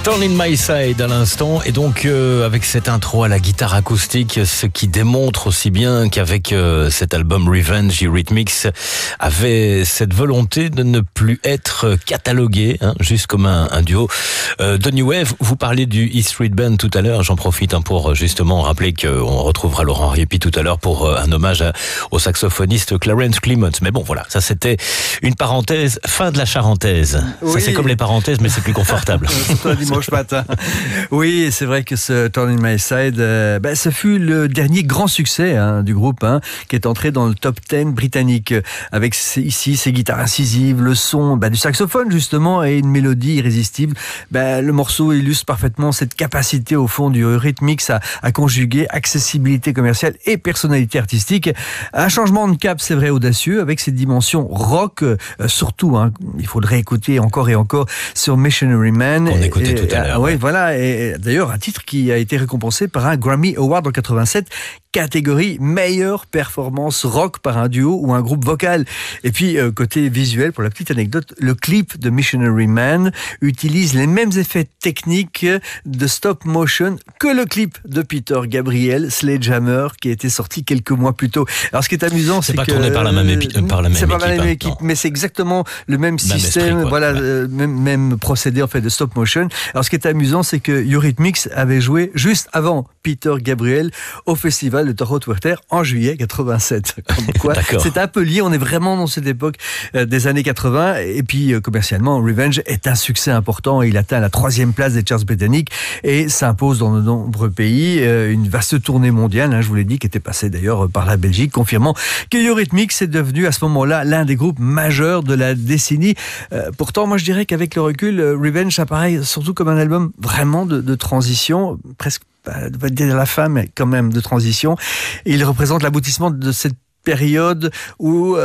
Turn in My Side à l'instant, et donc avec cette intro à la guitare acoustique, ce qui démontre aussi bien qu'avec cet album Revenge, Eurythmics avait cette volonté de ne plus être catalogué, juste comme un duo de New Wave. Vous parlez du E Street Band tout à l'heure, j'en profite pour justement rappeler qu'on retrouvera Laurent Riepi tout à l'heure pour un hommage au saxophoniste Clarence Clemons. Mais bon, voilà, ça c'était une parenthèse, fin de la charentaise. Oui. Ça c'est comme les parenthèses, mais c'est plus confortable. Surtout un dimanche matin. Oui, c'est vrai que ce Turn in My Side, ce fut le dernier grand succès du groupe, qui est entré dans le top 10 britannique, avec ici ses guitares incisives, le son du saxophone justement et une mélodie irrésistible. Le morceau illustre parfaitement cette capacité au fond du Eurythmics à conjuguer accessibilité commerciale et personnalité artistique. Un changement de cap, c'est vrai, audacieux, avec cette dimension rock, surtout. Il faudrait écouter encore et encore sur Missionary Man. On écoutait tout à l'heure. Oui, voilà. Et d'ailleurs, un titre qui a été récompensé par un Grammy Award en 87, catégorie meilleure performance rock par un duo ou un groupe vocal. Et puis, côté visuel, pour la petite anecdote, le clip de Missionary Man utilise les mêmes effets techniques de stop motion que le clip de Peter Gabriel, Sledgehammer, qui a été sorti quelques mois plus tôt. Alors, ce qui est amusant, c'est pas que... tourné par la même équipe. C'est pas la même équipe, mais c'est exactement le même système, esprit, même procédé en fait de stop motion. Alors, ce qui est amusant, c'est que Eurythmics avait joué juste avant Peter Gabriel au festival de Torhout Werther en juillet 87. Comme quoi, c'est un peu lié. On est vraiment dans cette époque des années 80. Et puis, commercialement, Revenge est un succès important. Il atteint la 3e place des charts britanniques et s'impose dans de nombreux pays. Une vaste tournée mondiale, je vous l'ai dit, qui était passée d'ailleurs par la Belgique, confirmant que Eurythmics est devenu à ce moment-là l'un des groupes majeurs de la décennie. Pourtant, moi je dirais qu'avec le recul, Revenge apparaît surtout comme un album vraiment de transition, presque on va dire la fin, mais quand même de transition. Et il représente l'aboutissement de cette période où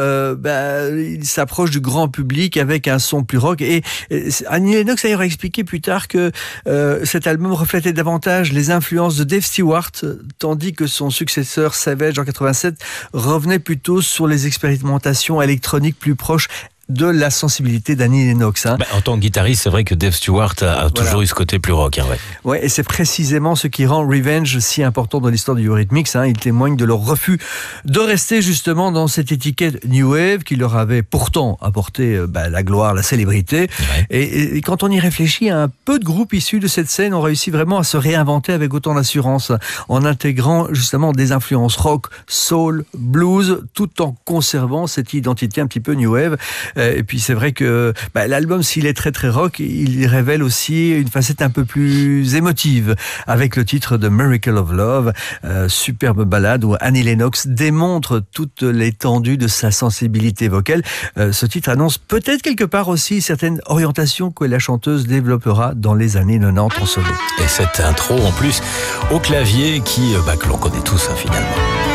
il s'approche du grand public avec un son plus rock. Et Annie Lennox a expliqué plus tard que cet album reflétait davantage les influences de Dave Stewart, tandis que son successeur Savage en 87 revenait plutôt sur les expérimentations électroniques plus proches de la sensibilité d'Annie Lennox. En tant que guitariste, c'est vrai que Dave Stewart a toujours eu ce côté plus rock. Ouais, et c'est précisément ce qui rend Revenge si important dans l'histoire du Eurythmics. Il témoigne de leur refus de rester justement dans cette étiquette New Wave qui leur avait pourtant apporté la gloire, la célébrité. Ouais. Et quand on y réfléchit, un peu de groupes issus de cette scène ont réussi vraiment à se réinventer avec autant d'assurance, en intégrant justement des influences rock, soul, blues, tout en conservant cette identité un petit peu New Wave. Et puis c'est vrai que l'album, s'il est très très rock, il révèle aussi une facette un peu plus émotive avec le titre de Miracle of Love, superbe ballade où Annie Lennox démontre toute l'étendue de sa sensibilité vocale. Ce titre annonce peut-être quelque part aussi certaines orientations que la chanteuse développera dans les années 90 en solo. Et cette intro en plus au clavier que l'on connaît tous finalement.